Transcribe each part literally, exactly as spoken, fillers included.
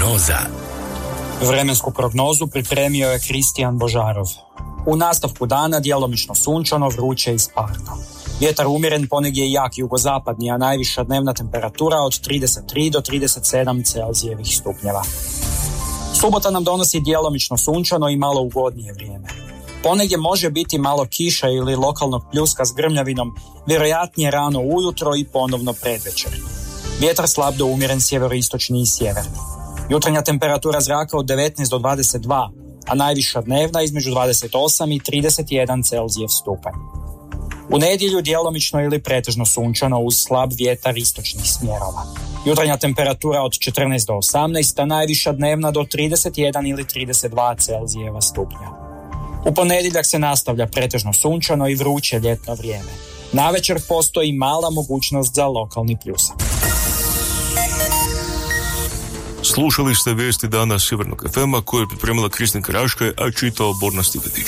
Prognoza. Vremensku prognozu pripremio je Kristijan Božarov. U nastavku dana djelomično sunčano, vruće i sparno. Vjetar umjeren, ponegdje jak jugozapadni, a najviša dnevna temperatura od trideset tri do trideset sedam Celzijevih stupnjeva. Subota nam donosi djelomično sunčano i malo ugodnije vrijeme. Ponegdje može biti malo kiša ili lokalnog pljuska s grmljavinom, vjerojatnije rano ujutro i ponovno predvečer. Vjetar slab do umjeren sjeveroistočni i sjeverni. Jutarnja temperatura zraka od devetnaest do dvadeset dva, a najviša dnevna između dvadeset osam i trideset jedan Celzijev stupanj. U nedjelju djelomično ili pretežno sunčano uz slab vjetar istočnih smjerova. Jutarnja temperatura od četrnaest do osamnaest, a najviša dnevna do trideset jedan ili trideset dva Celzijeva stupnja. U ponedjeljak se nastavlja pretežno sunčano i vruće ljetno vrijeme. Navečer postoji mala mogućnost za lokalni pljusak. Slušali ste vijesti dana Sjevernog ef ema koje je pripremila Kristinka Raške, a čitao Borna Stipetić.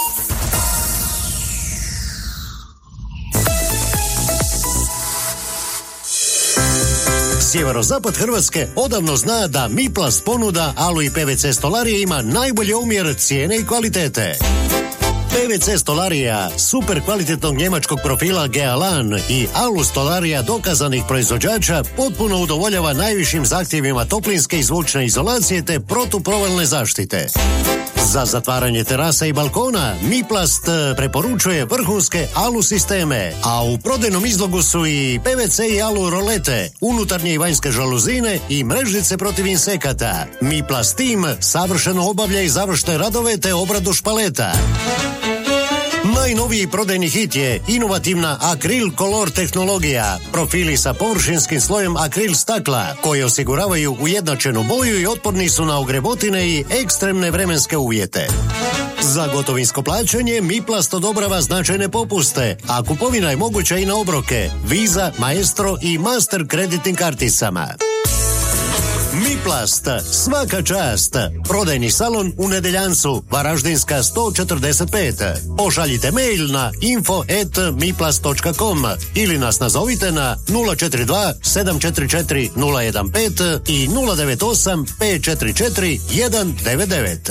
Sjeverozapad Hrvatske odavno zna da Miplast ponuda alu i pe ve ce stolarije ima najbolji omjer cijene i kvalitete. pe ve ce stolarija super kvalitetnog njemačkog profila Gealan i alu stolarija dokazanih proizvođača potpuno udovoljava najvišim zahtjevima toplinske i zvučne izolacije te protuprovalne zaštite. Za zatvaranje terasa i balkona Miplast preporučuje vrhunske alu sisteme, a u prodajnom izlogu su i pe ve ce i alu rolete, unutarnje i vanjske žaluzine i mrežnice protiv insekata. Miplast tim savršeno obavlja i završne radove te obradu špaleta. Najnoviji prodajni hit je inovativna Akril Color tehnologija, profili sa površinskim slojem akril stakla, koji osiguravaju ujednačenu boju i otporni su na ogrebotine i ekstremne vremenske uvjete. Za gotovinsko plaćanje Miplast odobrava značajne popuste, a kupovina je moguća i na obroke, Visa, Maestro i Master kreditnim karticama. Miplast, svaka čast. Prodajni salon u Nedeljancu, Varaždinska sto četrdeset pet. Pošaljite mail na info at miplast dot com ili nas nazovite na nula četiri dva sedam četiri četiri nula jedan pet i nula devet osam pet četiri četiri jedan devet devet.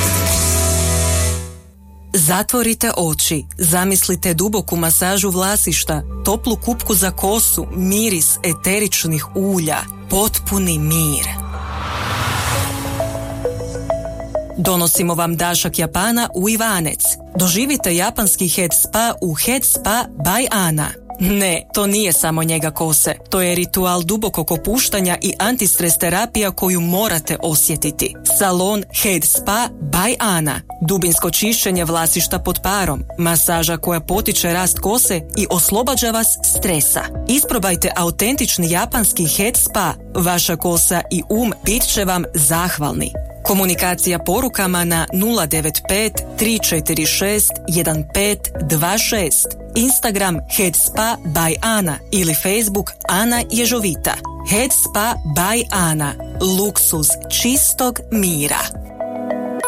Zatvorite oči, zamislite duboku masažu vlasišta, toplu kupku za kosu, miris eteričnih ulja, potpuni mir. Donosimo vam dašak Japana u Ivanec. Doživite japanski head spa u Head Spa by Ana. Ne, to nije samo njega kose. To je ritual dubokog opuštanja i antistres terapija koju morate osjetiti. Salon Head Spa by Ana. Dubinsko čišćenje vlasišta pod parom. Masaža koja potiče rast kose i oslobađa vas stresa. Isprobajte autentični japanski Head Spa. Vaša kosa i um bit će vam zahvalni. Komunikacija porukama na nula devet pet tri četiri šest jedan pet dva šest, Instagram Head Spa by Ana ili Facebook Ana Ježovita. Head Spa by Ana. Luksuz čistog mira.